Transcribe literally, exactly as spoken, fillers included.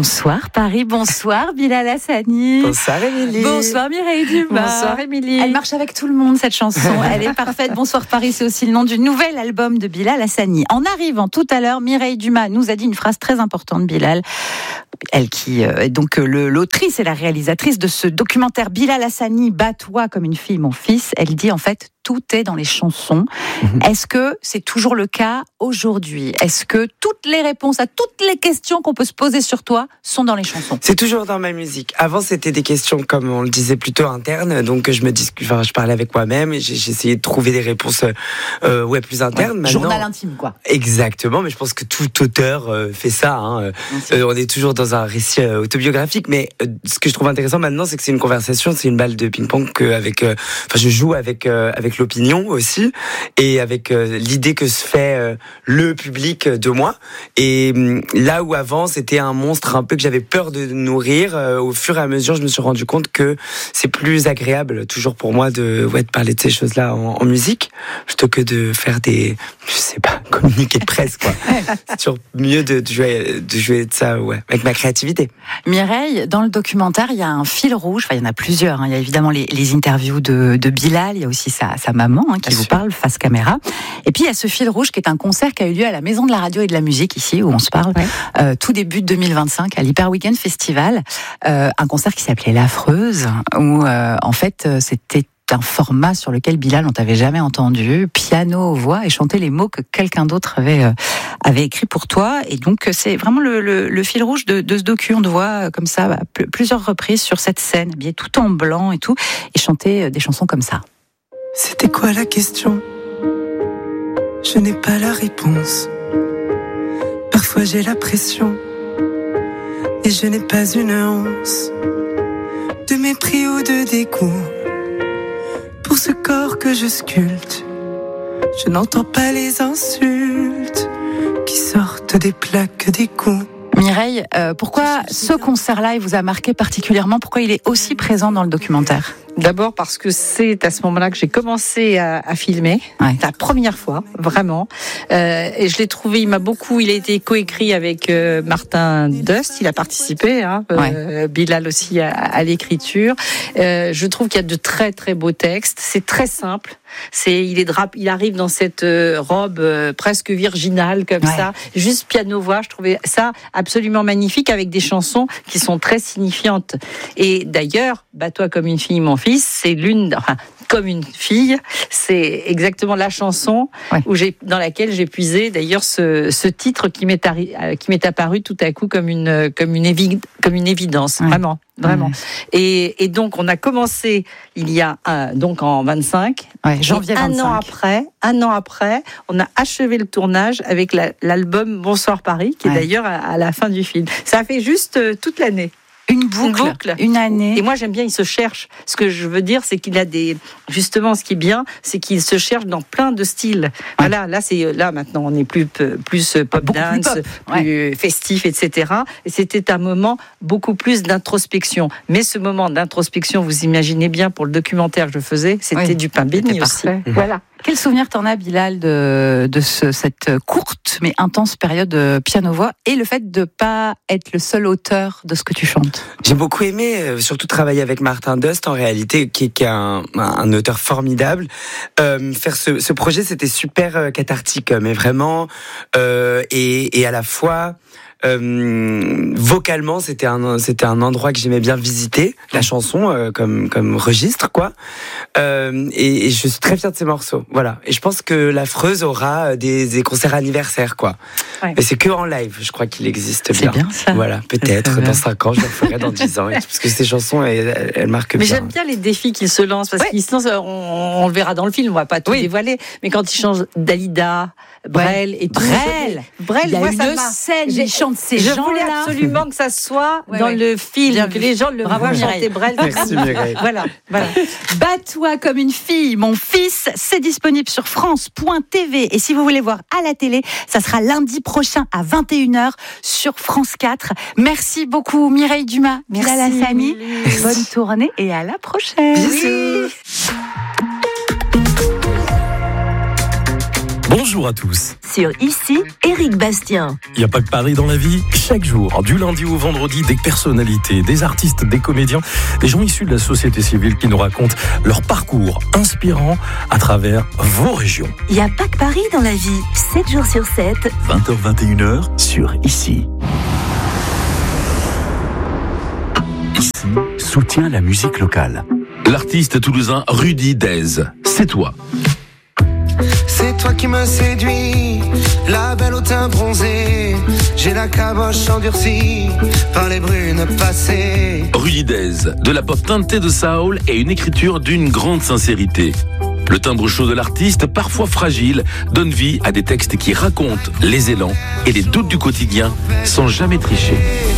Bonsoir Paris, bonsoir Bilal Hassani. Bonsoir Émilie. Bonsoir Mireille Dumas. Bonsoir Émilie. Elle marche avec tout le monde cette chanson, elle est parfaite. Bonsoir Paris, c'est aussi le nom du nouvel album de Bilal Hassani. En arrivant tout à l'heure, Mireille Dumas nous a dit une phrase très importante, Bilal. Elle qui est donc le, l'autrice et la réalisatrice de ce documentaire Bilal Hassani, Bats-toi comme une fille, mon fils. Elle dit en fait, tout est dans les chansons. Mmh. Est-ce que c'est toujours le cas aujourd'hui ? Est-ce que toutes les réponses à toutes les questions qu'on peut se poser sur toi sont dans les chansons ? C'est toujours dans ma musique. Avant, c'était des questions, comme on le disait, plutôt internes. Donc, je me dis, enfin, je parlais avec moi-même et j'ai, j'ai essayé de trouver des réponses, euh, ouais, plus internes. Ouais, journal intime, quoi. Exactement. Mais je pense que tout auteur euh, fait ça. Hein. Euh, on est toujours dans un récit euh, autobiographique. Mais euh, ce que je trouve intéressant maintenant, c'est que c'est une conversation, c'est une balle de ping-pong que avec, euh, enfin, je joue avec euh, avec l'opinion aussi et avec euh, l'idée que se fait euh, le public de moi. Et euh, là où avant c'était un monstre un peu que j'avais peur de nourrir, euh, au fur et à mesure je me suis rendu compte que c'est plus agréable toujours pour moi de, ouais, de parler de ces choses-là en, en musique plutôt que de faire des, je sais pas, communiqués de presse quoi. C'est toujours mieux de, de jouer de jouer de ça, ouais, avec ma créativité. Mireille, dans le documentaire il y a un fil rouge, enfin il y en a plusieurs, hein. Il y a évidemment les, les interviews de, de Bilal, il y a aussi sa sa maman hein, qui Bien vous sûr. parle face caméra. Et puis il y a ce fil rouge qui est un concert qui a eu lieu à la Maison de la Radio et de la Musique ici où on se parle, ouais. euh, tout début deux mille vingt-cinq à l'Hyper Weekend Festival, euh, un concert qui s'appelait L'Affreuse où euh, en fait c'était un format sur lequel Bilal on t'avait jamais entendu, piano, voix et chanter les mots que quelqu'un d'autre avait euh, avait écrit pour toi. Et donc c'est vraiment le, le, le fil rouge de, de ce docu. On te voit comme ça à plusieurs reprises sur cette scène, habillé tout en blanc et tout, et chanter des chansons comme ça. C'était quoi la question ? Je n'ai pas la réponse. Parfois j'ai la pression et je n'ai pas une once de mépris ou de dégoût pour ce corps que je sculpte. Je n'entends pas les insultes qui sortent des plaques des coups. Mireille, euh, pourquoi ce concert-là il vous a marqué particulièrement ? Pourquoi il est aussi présent dans le documentaire ? D'abord parce que c'est à ce moment-là que j'ai commencé à, à filmer, ouais. La première fois, vraiment. Euh, et je l'ai trouvé, il m'a beaucoup, il a été coécrit avec euh, Martin Dust, il a participé, hein, ouais. euh, Bilal aussi à, à l'écriture. Euh, je trouve qu'il y a de très très beaux textes, c'est très simple. C'est, il est drap, il arrive dans cette euh, robe euh, presque virginale comme ouais. ça, juste piano-voix. Je trouvais ça absolument magnifique avec des chansons qui sont très signifiantes. Et d'ailleurs, Bats-toi comme une fille, mon fils, c'est l'une, enfin, comme une fille, c'est exactement la chanson ouais. où j'ai, dans laquelle j'ai puisé d'ailleurs ce, ce titre qui m'est, arri, qui m'est apparu tout à coup comme une, comme une, évi, comme une évidence, ouais. vraiment. Vraiment. Ouais. Et, et donc, on a commencé il y a un, donc en vingt-cinq. Ouais, janvier vingt-cinq. Un an après, un an après, on a achevé le tournage avec la, l'album Bonsoir Paris, qui ouais. est d'ailleurs à, à la fin du film. Ça a fait juste euh, toute l'année. Une boucle, une boucle, une année. Et moi, j'aime bien, il se cherche. Ce que je veux dire, c'est qu'il a des... Justement, ce qui est bien, c'est qu'il se cherche dans plein de styles. Ouais. Voilà, là, c'est, là, maintenant, on est plus, plus pop beaucoup dance, plus, pop. plus ouais. festif, et cetera. Et c'était un moment beaucoup plus d'introspection. Mais ce moment d'introspection, vous imaginez bien, pour le documentaire que je faisais, c'était oui. du pain béni aussi. Mmh. Voilà. Quel souvenir t'en as, Bilal, de, de ce, cette courte mais intense période piano-voix et le fait de ne pas être le seul auteur de ce que tu chantes ? J'ai beaucoup aimé, euh, surtout travailler avec Martin Dust, en réalité, qui, qui est un, un auteur formidable. Euh, faire ce, ce projet, c'était super euh, cathartique, mais vraiment, euh, et, et à la fois... Euh, vocalement, c'était un c'était un endroit que j'aimais bien visiter, la chanson euh, comme comme registre quoi. Euh, et, et je suis très fière de ces morceaux. Voilà. Et je pense que l'Affreuse aura des, des concerts anniversaires quoi. Ouais. Mais c'est que en live, je crois qu'il existe bien. C'est bien ça. Voilà, peut-être dans cinq ans, je le ferai dans dix ans, parce que ces chansons elles, elles marquent mais bien. Mais j'aime bien les défis qu'il se lance parce ouais. qu'il se lance. On, on le verra dans le film, on va pas tout oui. dévoiler. Mais quand il change Dalida, Brel ouais. et tout. Brel, Brel, il y a moi, une ça scène, j'ai chanté ces je gens-là. voulais absolument que ça soit ouais, dans ouais. le film, bien que les gens le voient chanter Brel. Merci Mireille. Voilà, voilà. Bats-toi comme une fille, mon fils, c'est disponible sur France point T V. Et si vous voulez voir à la télé, ça sera lundi prochain à vingt et une heures sur France quatre. Merci beaucoup Mireille Dumas, Bilal Hassani. Bonne tournée et à la prochaine. Bisous. Oui. Bonjour. bonjour à tous. Sur Ici, Éric Bastien. Il n'y a pas que Paris dans la vie. Chaque jour, du lundi au vendredi, des personnalités, des artistes, des comédiens, des gens issus de la société civile qui nous racontent leur parcours inspirant à travers vos régions. Il n'y a pas que Paris dans la vie. sept jours sur sept. vingt heures vingt et une heures sur Ici. Ici, soutient la musique locale. L'artiste toulousain Rudy Dez, c'est toi. C'est toi qui me séduis, la belle au teint bronzé. J'ai la caboche endurcie par les brunes passées. Rudy Dez, de la pop teintée de soul et une écriture d'une grande sincérité. Le timbre chaud de l'artiste, parfois fragile, donne vie à des textes qui racontent les élans et les doutes du quotidien sans jamais tricher.